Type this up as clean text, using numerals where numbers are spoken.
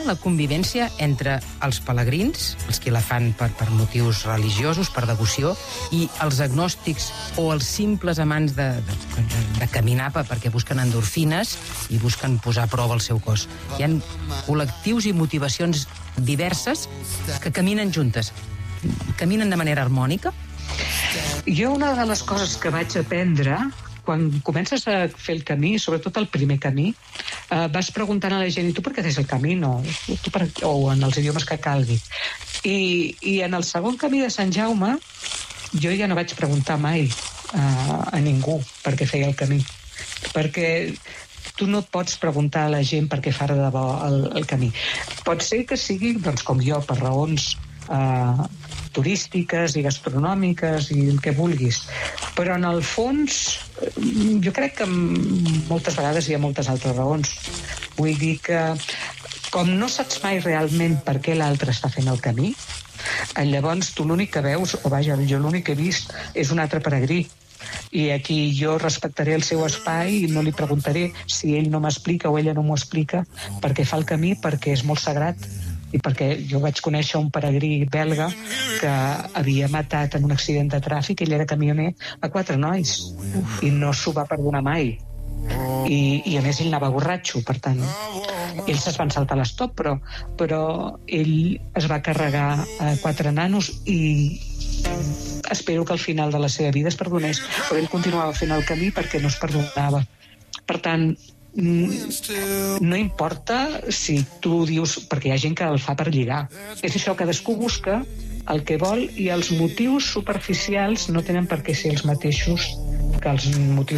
la convivència entre els pelegrins, els que la fan per motius religiosos, per devoció, i els agnòstics o els simples amants de caminar perquè busquen endorfines i busquen posar a prova el seu cos. Hi ha col·lectius i motivacions diverses que caminen juntes. Caminen de manera harmònica? Jo una de les coses que vaig aprendre quan comences a fer el camí, sobretot el primer camí, vas preguntant a la gent, i tu per què fes el camí? No, o en els idiomes que calgui. I en el segon camí de Sant Jaume, jo ja no vaig preguntar mai a ningú per què feia el camí. Perquè tu no pots preguntar a la gent per què fa de debò el camí. Pot ser que sigui, doncs, com jo, per raons turístiques i gastronòmiques i el que vulguis, però en el fons jo crec que moltes vegades hi ha moltes altres raons. Vull dir que com no saps mai realment per què l'altre està fent el camí, llavors tu l'únic que veus, o vaja, jo l'únic que he vist és un altre peregrí, i aquí jo respectaré el seu espai i no li preguntaré si ell no m'explica o ella no m'ho explica per què fa el camí, perquè és molt sagrat. I perquè jo vaig conèixer un peregrí belga que havia matat en un accident de tràfic, ell era camioner, a 4 nois, i no s'ho va perdonar mai. I a més ell anava borratxo, per tant ells es van saltar l'estop, però ell es va carregar 4 nanos i espero que al final de la seva vida es perdonés, però ell continuava fent el camí perquè no es perdonava. Per tant, no importa si tu dius, perquè hi ha gent que el fa per lligar, és això, cadascú busca el que vol i els motius superficials no tenen per què ser els mateixos que els motius